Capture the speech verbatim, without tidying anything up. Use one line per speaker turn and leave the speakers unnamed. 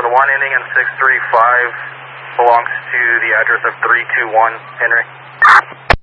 the one ending in six three five belongs to the address of three two one Henry.